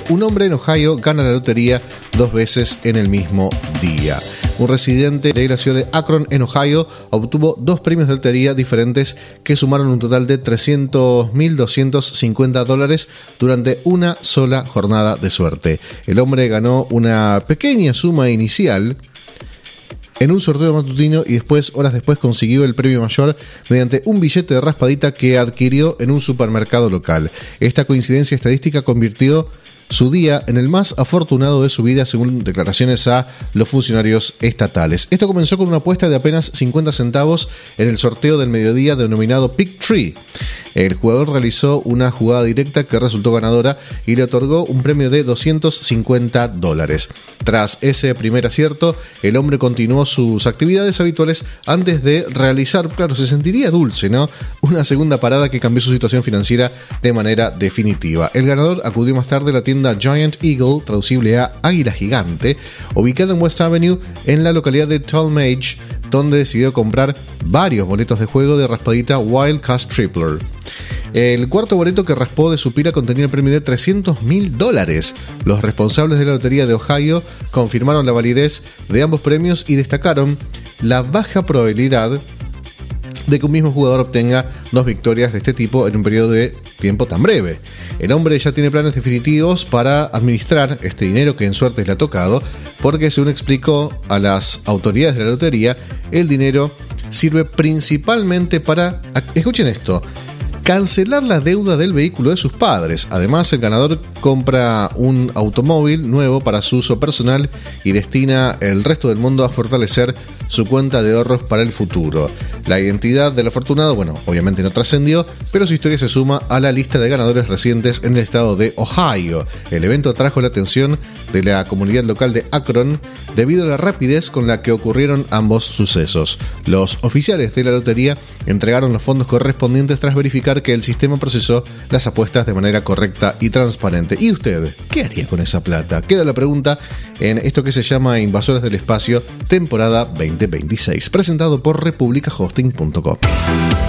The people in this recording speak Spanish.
Un hombre en Ohio gana la lotería 2 veces en el mismo día. Un residente de la ciudad de Akron, en Ohio, obtuvo 2 premios de lotería diferentes que sumaron un total de $300.250 durante una sola jornada de suerte. El hombre ganó una pequeña suma inicial en un sorteo matutino y horas después consiguió el premio mayor mediante un billete de raspadita que adquirió en un supermercado local. Esta coincidencia estadística convirtió su día en el más afortunado de su vida, según declaraciones a los funcionarios estatales. Esto comenzó con una apuesta de apenas 50 centavos en el sorteo del mediodía denominado Pick Tree. El jugador realizó una jugada directa que resultó ganadora y le otorgó un premio de $250. Tras ese primer acierto, el hombre continuó sus actividades habituales antes de realizar, claro, se sentiría dulce, ¿no?, una segunda parada que cambió su situación financiera de manera definitiva. El ganador acudió más tarde a la tienda Giant Eagle, traducible a Águila Gigante, ubicada en West Avenue, en la localidad de Tallmadge, donde decidió comprar varios boletos de juego de raspadita Wild Cast Tripler. El cuarto boleto que raspó de su pila contenía el premio de $300.000. Los responsables de la lotería de Ohio confirmaron la validez de ambos premios y destacaron la baja probabilidad de que un mismo jugador obtenga 2 victorias de este tipo en un periodo de tiempo tan breve. El hombre ya tiene planes definitivos para administrar este dinero que en suerte le ha tocado, porque, según explicó a las autoridades de la lotería, el dinero sirve principalmente para, escuchen esto, cancelar la deuda del vehículo de sus padres. Además, el ganador compra un automóvil nuevo para su uso personal y destina el resto del mundo a fortalecer su cuenta de ahorros para el futuro. La identidad del afortunado, obviamente no trascendió, pero su historia se suma a la lista de ganadores recientes en el estado de Ohio. El evento atrajo la atención de la comunidad local de Akron debido a la rapidez con la que ocurrieron ambos sucesos. Los oficiales de la lotería entregaron los fondos correspondientes tras verificar que el sistema procesó las apuestas de manera correcta y transparente. ¿Y usted qué haría con esa plata? Queda la pregunta en esto que se llama Invasores del Espacio, temporada 2026, presentado por republicahosting.com.